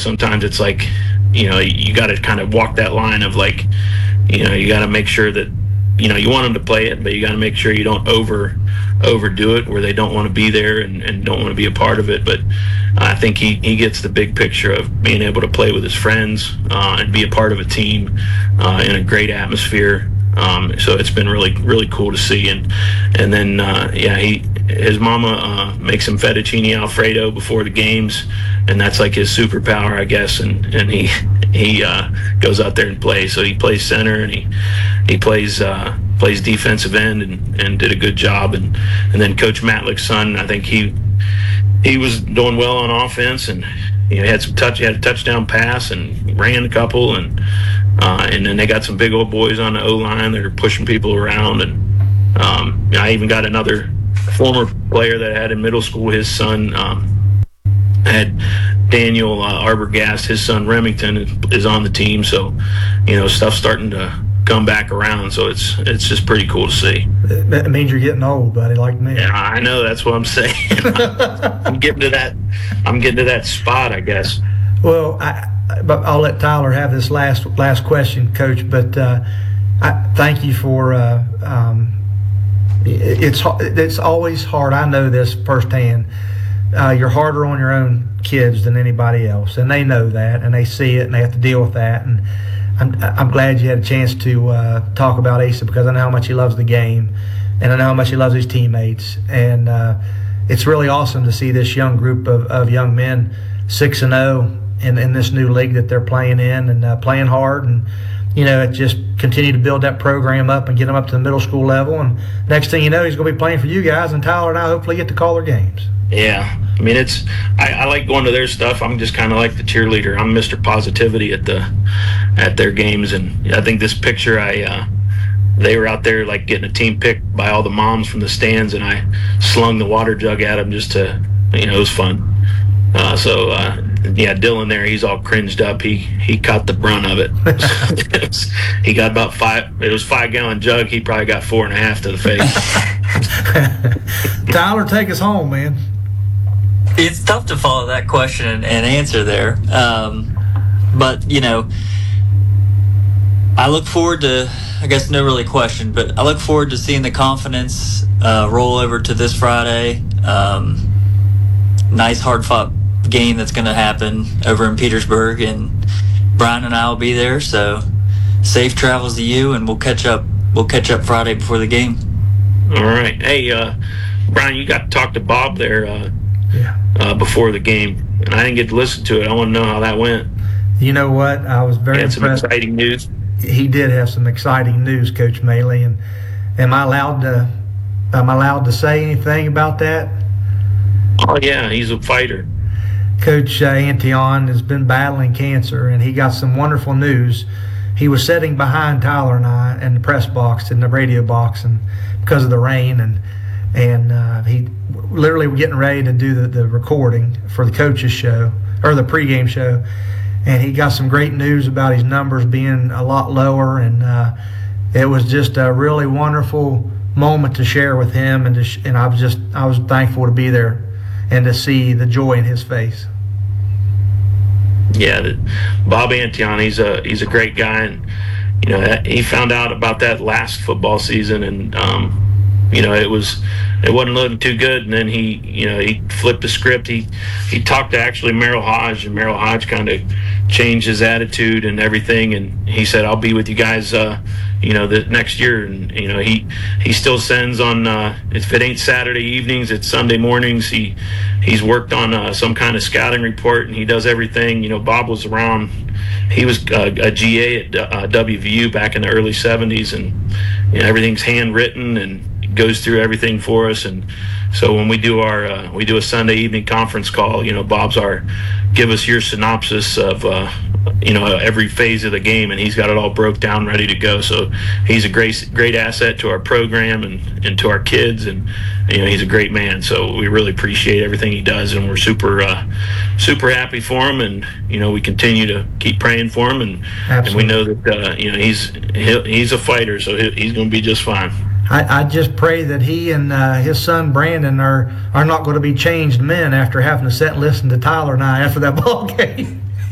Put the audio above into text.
sometimes it's like, you got to kind of walk that line of like, you got to make sure that, you want them to play it, but you got to make sure you don't overdo it where they don't want to be there and don't want to be a part of it. But I think he gets the big picture of being able to play with his friends and be a part of a team in a great atmosphere. So it's been really, really cool to see. And then, his mama makes him fettuccine Alfredo before the games, and that's like his superpower, I guess. And he goes out there and plays. So he plays center, and he plays defensive end, and did a good job. And then Coach Matlick's son, I think he was doing well on offense, and he had a touchdown pass and ran a couple, and then they got some big old boys on the O-line that are pushing people around. And I even got another former player that I had in middle school. His son had Daniel Arbogast. His son Remington is on the team. So, stuff's starting to come back around. So it's just pretty cool to see. That means you're getting old, buddy, like me. Yeah, I know. That's what I'm saying. I'm getting to that spot, I guess. Well, but I'll let Tyler have this last question, Coach. But I thank you for. It's always hard. I know this firsthand. You're harder on your own kids than anybody else, and they know that, and they see it, and they have to deal with that. And I'm glad you had a chance to talk about Asa, because I know how much he loves the game, and I know how much he loves his teammates. And it's really awesome to see this young group of young men 6-0 in this new league that they're playing in, and playing hard, and just continue to build that program up and get them up to the middle school level. And next thing you know, he's going to be playing for you guys, and Tyler and I hopefully get to call their games. Yeah, I mean, I like going to their stuff. I'm just kind of like the cheerleader. I'm Mr. Positivity at their games, and I think this picture, they were out there like getting a team pick by all the moms from the stands, and I slung the water jug at them just to, it was fun. Dylan there, he's all cringed up. He caught the brunt of it. He got about 5. It was 5-gallon jug. He probably got 4.5 to the face. Tyler, take us home, man. It's tough to follow that question and answer there. But, I look forward to, I guess no really question, but I look forward to seeing the confidence roll over to this Friday. Nice hard-fought game that's going to happen over in Petersburg, and Brian and I will be there. So safe travels to you, and we'll catch up Friday before the game. All right. Hey, Brian, you got to talk to Bob there before the game, and I didn't get to listen to it. I want to know how that went. You know what? I was very impressed. Some exciting news. He did have some exciting news, Coach Maley. And am I allowed to say anything about that? Oh yeah, he's a fighter. Coach Antion has been battling cancer, and he got some wonderful news. He was sitting behind Tyler and I in the press box, in the radio box, and because of the rain, and he literally was getting ready to do the recording for the coaches show, or the pregame show, and he got some great news about his numbers being a lot lower, and it was just a really wonderful moment to share with him, and I was thankful to be there and to see the joy in his face. Yeah, Bob Antion, he's a great guy, and he found out about that last football season, and it wasn't looking too good, and then he flipped the script. He talked to actually Merrill Hodge, and Merrill Hodge kind of changed his attitude and everything, and he said, I'll be with you guys the next year. And he still sends on if it ain't Saturday evenings, it's Sunday mornings. He's worked on some kind of scouting report, and he does everything. Bob was around. He was a GA at WVU back in the early 70s, and everything's handwritten and goes through everything for us. And so when we do a Sunday evening conference call, Bob's our give us your synopsis of every phase of the game, and he's got it all broke down, ready to go. So he's a great asset to our program and to our kids, and he's a great man. So we really appreciate everything he does, and we're super happy for him, and we continue to keep praying for him, and we know that he's a fighter, so he's going to be just fine. I just pray that he and his son Brandon are not going to be changed men after having to sit and listen to Tyler and I after that ball game.